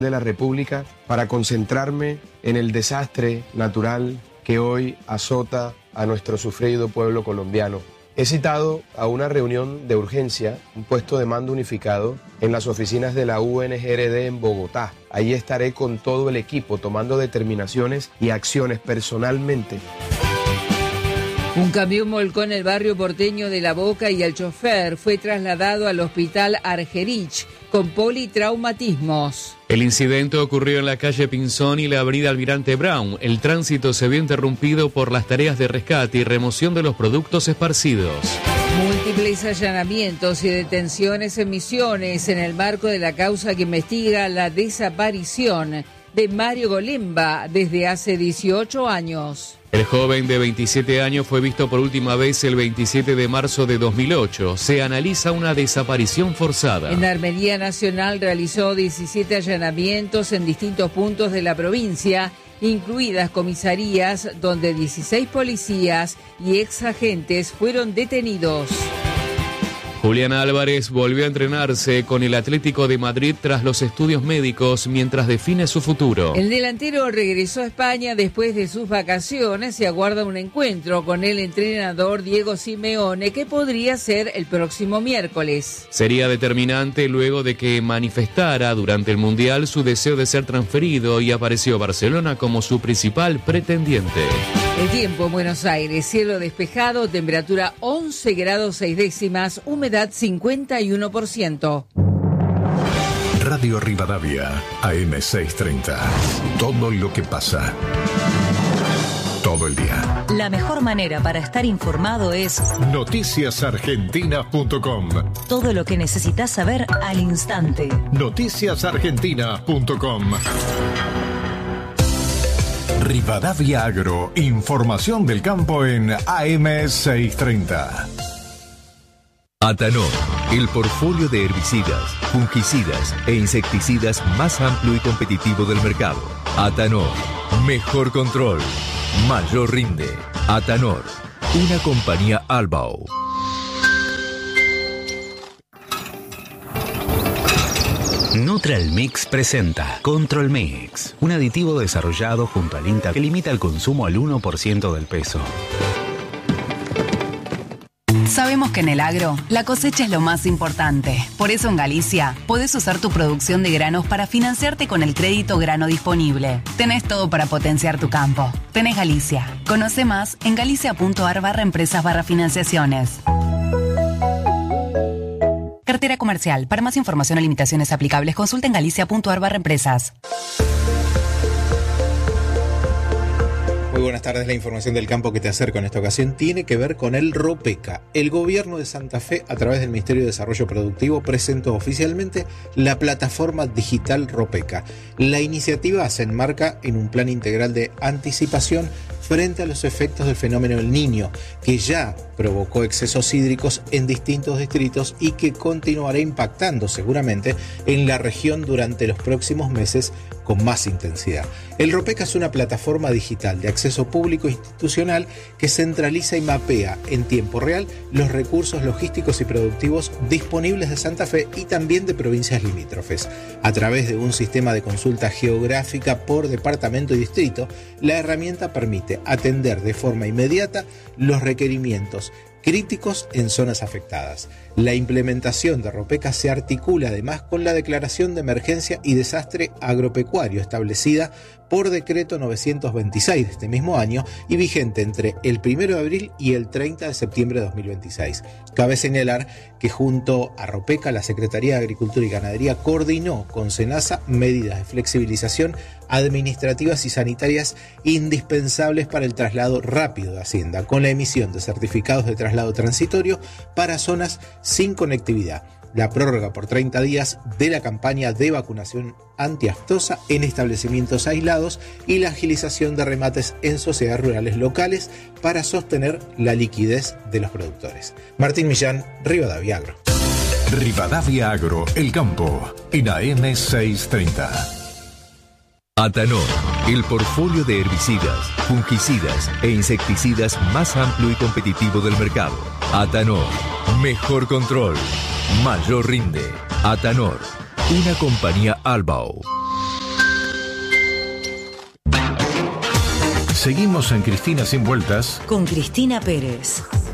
de la República para concentrarme en el desastre natural que hoy azota a nuestro sufrido pueblo colombiano. He citado a una reunión de urgencia, un puesto de mando unificado en las oficinas de la UNGRD en Bogotá. Ahí estaré con todo el equipo tomando determinaciones y acciones personalmente. Un camión volcó en el barrio porteño de La Boca y el chofer fue trasladado al hospital Argerich con politraumatismos. El incidente ocurrió en la calle Pinzón y la avenida Almirante Brown. El tránsito se vio interrumpido por las tareas de rescate y remoción de los productos esparcidos. Múltiples allanamientos y detenciones en Misiones en el marco de la causa que investiga la desaparición de Mario Golemba desde hace 18 años. El joven de 27 años fue visto por última vez el 27 de marzo de 2008. Se analiza una desaparición forzada. La Armería Nacional realizó 17 allanamientos en distintos puntos de la provincia, incluidas comisarías donde 16 policías y exagentes fueron detenidos. Julián Álvarez volvió a entrenarse con el Atlético de Madrid tras los estudios médicos mientras define su futuro. El delantero regresó a España después de sus vacaciones y aguarda un encuentro con el entrenador Diego Simeone que podría ser el próximo miércoles. Sería determinante luego de que manifestara durante el Mundial su deseo de ser transferido y apareció Barcelona como su principal pretendiente. El tiempo en Buenos Aires, cielo despejado, temperatura 11 grados 6 décimas, humedad 51%. Radio Rivadavia, AM630. Todo lo que pasa. Todo el día. La mejor manera para estar informado es noticiasargentina.com. Todo lo que necesitas saber al instante. Noticiasargentina.com. Rivadavia Agro, información del campo en AM630. Atanor, el portfolio de herbicidas, fungicidas e insecticidas más amplio y competitivo del mercado. Atanor, mejor control, mayor rinde. Atanor, una compañía Albao. Nutralmix presenta Control Mix, un aditivo desarrollado junto al INTA que limita el consumo al 1% del peso. Sabemos que en el agro, la cosecha es lo más importante. Por eso en Galicia, podés usar tu producción de granos para financiarte con el crédito grano disponible. Tenés todo para potenciar tu campo. Tenés Galicia. Conoce más en galicia.ar/empresas/financiaciones. Cartera comercial. Para más información o limitaciones aplicables, consulta en galicia.ar/empresas. Muy buenas tardes. La información del campo que te acerco en esta ocasión tiene que ver con el Ropeca. El gobierno de Santa Fe, a través del Ministerio de Desarrollo Productivo, presentó oficialmente la plataforma digital Ropeca. La iniciativa se enmarca en un plan integral de anticipación frente a los efectos del fenómeno El Niño, que ya provocó excesos hídricos en distintos distritos y que continuará impactando seguramente en la región durante los próximos meses con más intensidad. El Ropeca es una plataforma digital de acceso público institucional que centraliza y mapea en tiempo real los recursos logísticos y productivos disponibles de Santa Fe y también de provincias limítrofes. A través de un sistema de consulta geográfica por departamento y distrito, la herramienta permite atender de forma inmediata los requerimientos críticos en zonas afectadas. La implementación de Ropeca se articula además con la declaración de emergencia y desastre agropecuario establecida por decreto 926 de este mismo año y vigente entre el 1 de abril y el 30 de septiembre de 2026. Cabe señalar que junto a Ropeca, la Secretaría de Agricultura y Ganadería coordinó con SENASA medidas de flexibilización administrativas y sanitarias indispensables para el traslado rápido de Hacienda, con la emisión de certificados de traslado transitorio para zonas sin conectividad, la prórroga por 30 días de la campaña de vacunación antiaftosa en establecimientos aislados y la agilización de remates en sociedades rurales locales para sostener la liquidez de los productores. Martín Millán, Rivadavia Agro. Rivadavia Agro, el campo, en AM630. Atanor, el portfolio de herbicidas, fungicidas e insecticidas más amplio y competitivo del mercado. Atanor, mejor control, mayor rinde. Atanor, una compañía Albao. Seguimos en Cristina Sin Vueltas con Cristina Pérez.